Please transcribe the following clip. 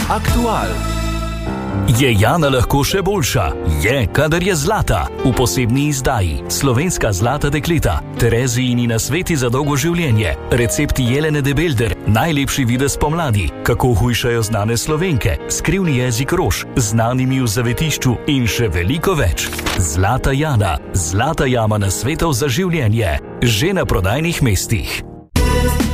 Aktual. Je Jana lahko še boljša? Je, kadar je zlata. V posebni izdaji Slovenska zlata dekleta, Terezijini nasveti za dolgo življenje, recepti Jelene de Belder, najlepši videz pomladi, kako hujšajo znane Slovenke, skrivni jezik rož, znanimi v zavetišču in še veliko več. Zlata Jana, zlata jama nasvetov za življenje, že na prodajnih mestih.